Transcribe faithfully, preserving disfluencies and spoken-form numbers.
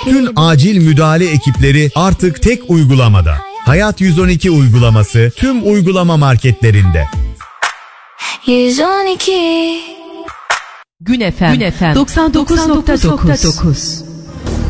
Tüm acil müdahale ekipleri artık tek uygulamada. Hayat yüz on iki uygulaması tüm uygulama marketlerinde. yüz on iki Gün Efem, Gün Efem doksan dokuz nokta dokuz